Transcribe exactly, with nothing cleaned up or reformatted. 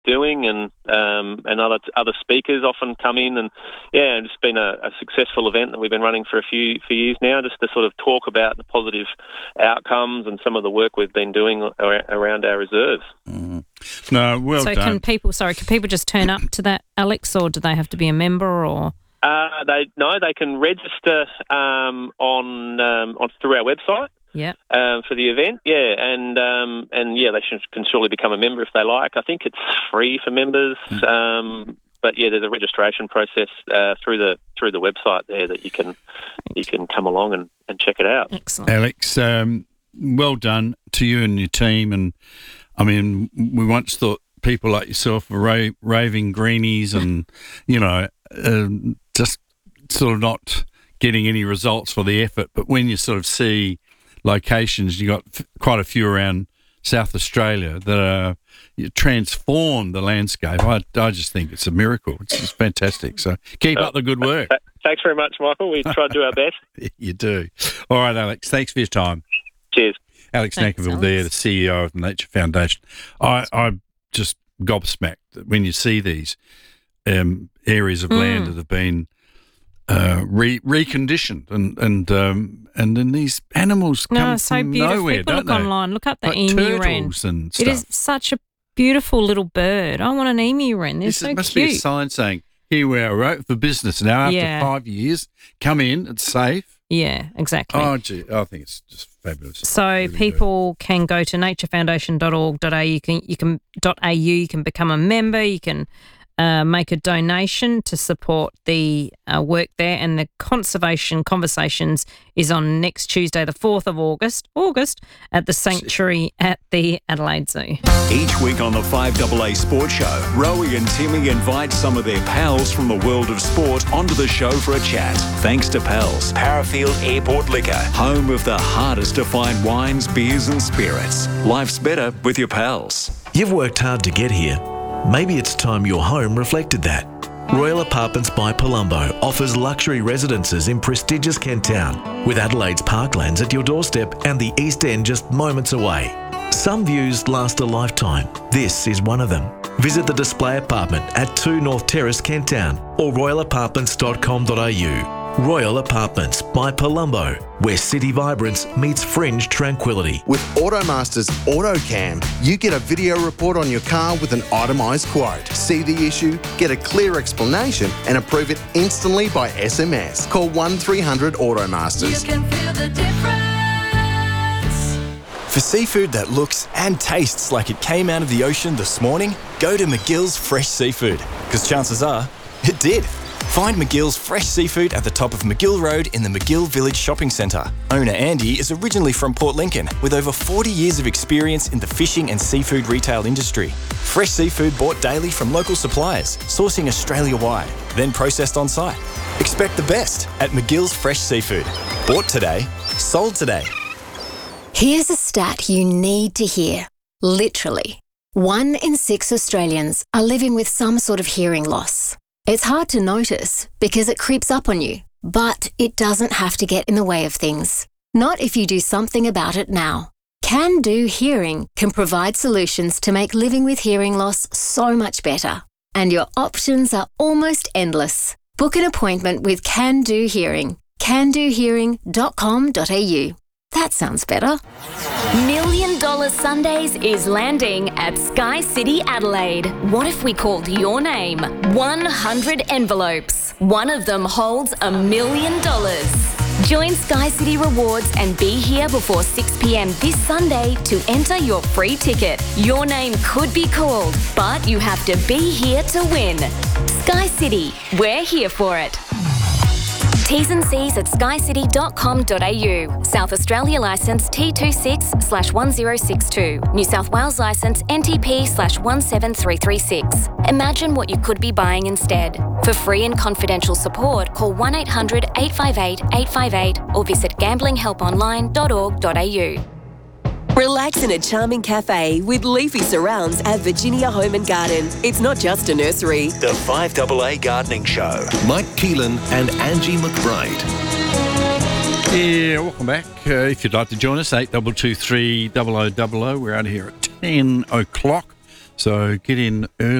doing, and um, and other other speakers often come in, and yeah, and it's been a, a successful event that we've been running for a few few years now, just to sort of talk about the positive outcomes and some of the work we've been doing ar- around our reserves. Mm. No, well so done. can people? Sorry, can people just turn up to that, Alex, or do they have to be a member? Or uh, they no, they can register um, on um, on through our website. Yeah. Um, for the event, yeah, and um, and yeah, they should, can surely become a member if they like. I think it's free for members, mm. um, but yeah, there's a registration process uh, through the through the website there that you can you can come along and, and check it out. Excellent, Alex. Um, well done to you and your team. And I mean, we once thought people like yourself were ra- raving greenies, and you know, uh, just sort of not getting any results for the effort. But when you sort of see locations, you got f- quite a few around South Australia that are you transform the landscape. I, I just think it's a miracle. It's, it's fantastic. So keep uh, up the good work. Thanks very much, Michael. We try to do our best. You do. All right, Alex. Thanks for your time. Cheers. Alex Nakerville there, the C E O of the Nature Foundation. I I'm just gobsmacked that when you see these um, areas of mm. land that have been Uh, re- reconditioned and and um, and then these animals come no, so from beautiful. nowhere, People don't look they? online. Look up the like emu wren. And stuff. It is such a beautiful little bird. I want an emu wren. They're this so is, must cute. be a sign saying, here we are, right, for business now. After yeah. five years, come in. It's safe. Yeah, exactly. Oh, gee, I think it's just fabulous. So really people good. can go to nature foundation dot org dot a u. You can you can dot au. You can become a member. You can. Uh, make a donation to support the uh, work there, and the Conservation Conversations is on next Tuesday, the fourth of August, August at the Sanctuary at the Adelaide Zoo. Each week on the five A A Sports Show, Rowie and Timmy invite some of their pals from the world of sport onto the show for a chat. Thanks to Pals, Parafield Airport Liquor, home of the hardest to find wines, beers and spirits. Life's better with your pals. You've worked hard to get here. Maybe it's time your home reflected that. Royal Apartments by Palumbo offers luxury residences in prestigious Kent Town, with Adelaide's parklands at your doorstep and the East End just moments away. Some views last a lifetime. This is one of them. Visit the display apartment at two North Terrace, Kent Town, or royal apartments dot com dot a u. Royal Apartments by Palumbo, where city vibrance meets fringe tranquility. With Automaster's AutoCam, you get a video report on your car with an itemised quote. See the issue, get a clear explanation and approve it instantly by S M S. Call one three hundred Automasters. You can feel the difference. For seafood that looks and tastes like it came out of the ocean this morning, go to McGill's Fresh Seafood, because chances are it did. Find McGill's Fresh Seafood at the top of McGill Road in the McGill Village Shopping Centre. Owner Andy is originally from Port Lincoln with over forty years of experience in the fishing and seafood retail industry. Fresh seafood bought daily from local suppliers, sourcing Australia-wide, then processed on site. Expect the best at McGill's Fresh Seafood. Bought today, sold today. Here's a stat you need to hear. Literally, one in six Australians are living with some sort of hearing loss. It's hard to notice because it creeps up on you, but it doesn't have to get in the way of things. Not if you do something about it now. Can Do Hearing can provide solutions to make living with hearing loss so much better. And your options are almost endless. Book an appointment with Can Do Hearing. can do hearing dot com dot a u. That sounds better. Million Dollar Sundays is landing at Sky City Adelaide. What if we called your name? one hundred envelopes. One of them holds a million dollars. Join Sky City Rewards and be here before six p.m. this Sunday to enter your free ticket. Your name could be called, but you have to be here to win. Sky City, we're here for it. T's and C's at sky city dot com dot a u. South Australia licence T twenty-six slash one zero six two. New South Wales licence N T P slash one seven three three six. Imagine what you could be buying instead. For free and confidential support, call one eight hundred eight five eight eight five eight or visit gambling help online dot org dot a u. Relax in a charming cafe with leafy surrounds at Virginia Home and Garden. It's not just a nursery. The five A A Gardening Show. Mike Keelan and Angie McBride. Yeah, welcome back. Uh, if you'd like to join us, eight two two three, zero zero zero zero. We're out here at ten o'clock. So get in early.